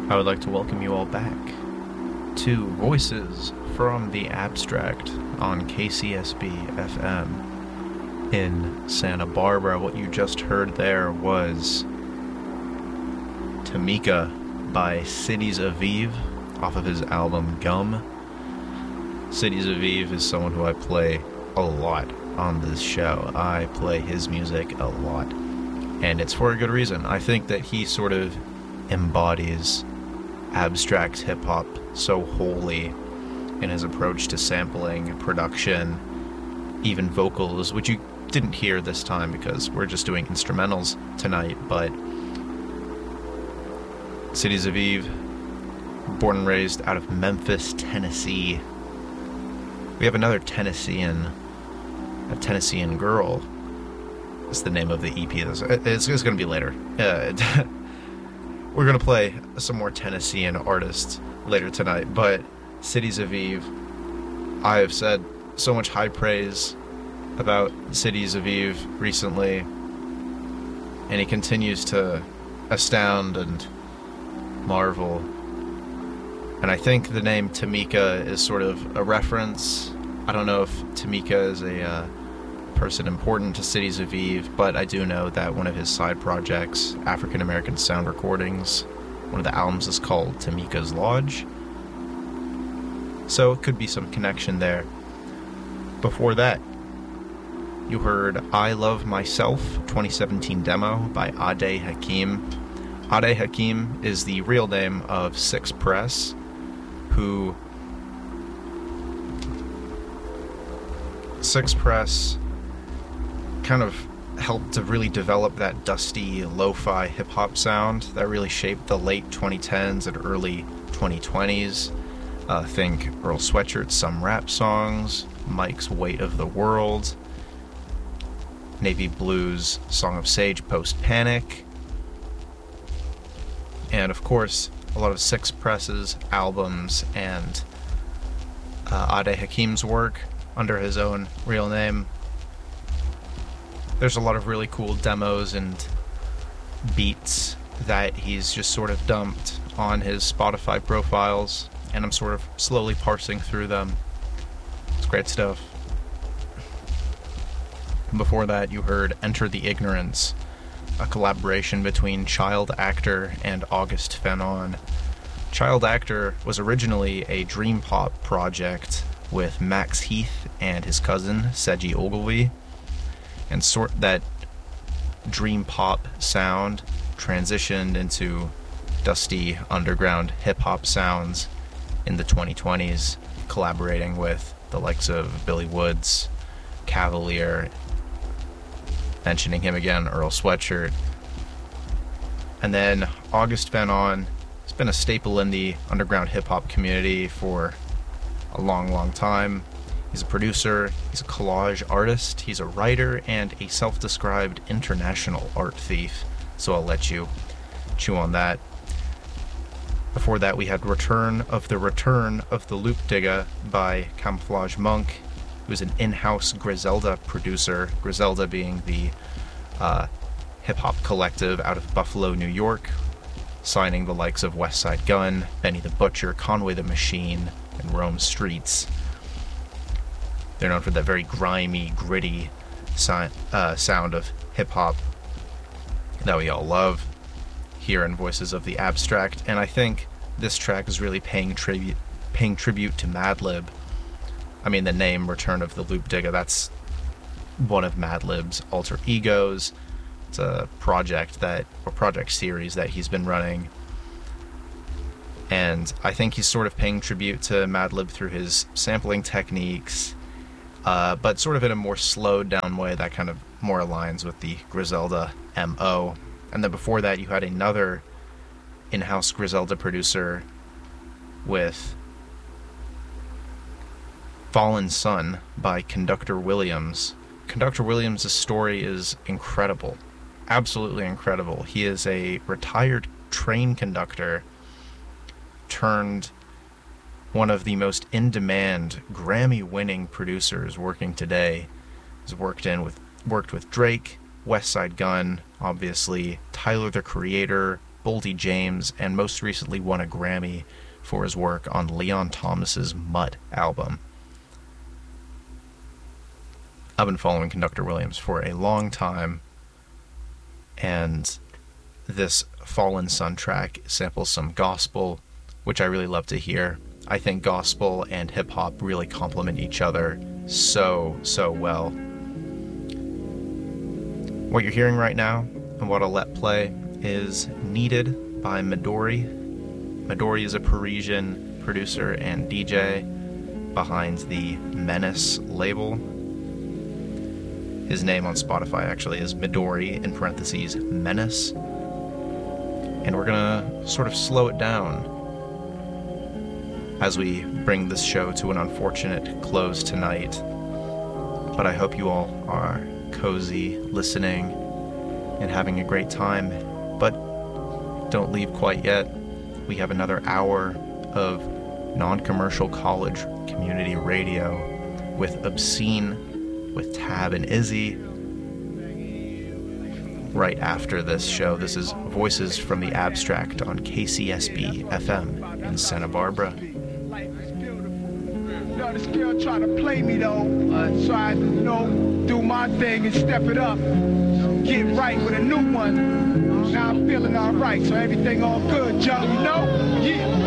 I would like to welcome you all back to Voices from the Abstract on KCSB FM in Santa Barbara. What you just heard there was Tamika by Cities Aviv off of his album Gum. Cities Aviv is someone who I play a lot on this show. I play his music a lot, and it's for a good reason. I think that he sort of embodies abstract hip-hop so wholly in his approach to sampling, production, even vocals, which you didn't hear this time because we're just doing instrumentals tonight. But Cities Aviv, born and raised out of Memphis, Tennessee. We have another Tennessean girl. That's the name of the EP. It's going to be later. We're going to play some more Tennessean artists later tonight, but Cities Aviv, I have said so much high praise about Cities Aviv recently, and he continues to astound and marvel. And I think the name Tamika is sort of a reference. I don't know if Tamika is a person important to Cities Aviv, but I do know that one of his side projects, African American Sound Recordings, one of the albums is called Tamika's Lodge. So it could be some connection there. Before that, you heard I Love Myself 2017 demo by Ade Hakim. Ade Hakim is the real name of Six Press, who Six Press kind of helped to really develop that dusty lo-fi hip-hop sound that really shaped the late 2010s and early 2020s. Think Earl Sweatshirt's Some Rap Songs, Mike's Weight of the World, Navy Blues' Song of Sage Post Panic, and of course a lot of Six Press's albums and Ade Hakim's work under his own real name. There's a lot of really cool demos and beats that he's just sort of dumped on his Spotify profiles, and I'm sort of slowly parsing through them. It's great stuff. Before that, you heard Enter the Ignorance, a collaboration between Child Actor and August Fanon. Child Actor was originally a dream pop project with Max Heath and his cousin, Seji Ogilvy, and that dream pop sound transitioned into dusty underground hip-hop sounds in the 2020s, collaborating with the likes of Billy Woods, Cavalier, mentioning him again, Earl Sweatshirt. And then August Fanon has been a staple in the underground hip-hop community for a long, long time. He's a producer, he's a collage artist, he's a writer, and a self-described international art thief. So I'll let you chew on that. Before that, we had Return of the Loop Digger by Camouflage Monk, who's an in-house Griselda producer, Griselda being the hip-hop collective out of Buffalo, New York, signing the likes of Westside Gunn, Benny the Butcher, Conway the Machine, and Rome Streets. They're known for that very grimy, gritty sound of hip-hop that we all love here in Voices of the Abstract. And I think this track is really paying tribute to Madlib. I mean, the name Return of the Loop Digger, that's one of Madlib's alter egos. It's a project series that he's been running. And I think he's sort of paying tribute to Madlib through his sampling techniques, but sort of in a more slowed down way that kind of more aligns with the Griselda MO. And then before that, you had another in-house Griselda producer with Fallen Sun by Conductor Williams. Conductor Williams' story is incredible. Absolutely incredible. He is a retired train conductor turned one of the most in-demand, Grammy-winning producers working today. He's worked with Drake, Westside Gunn, obviously, Tyler the Creator, Boldy James, and most recently won a Grammy for his work on Leon Thomas's Mutt album. I've been following Conductor Williams for a long time, and this Fallen Sun track samples some gospel, which I really love to hear. I think gospel and hip-hop really complement each other so well. What you're hearing right now, and what I'll let play, is Needed by Midori. Midori is a Parisian producer and DJ behind the Menace label. His name on Spotify actually is Midori, in parentheses, Menace. And we're gonna sort of slow it down as we bring this show to an unfortunate close tonight. But I hope you all are cozy, listening, and having a great time. But don't leave quite yet. We have another hour of non-commercial college community radio with Obscene, with Tab and Izzy, right after this show. This is Voices from the Abstract on KCSB FM in Santa Barbara. No, this girl trying to play me though, so I, do my thing and step it up, get right with a new one. Now I'm feeling alright, so everything all good, Joe, Yeah.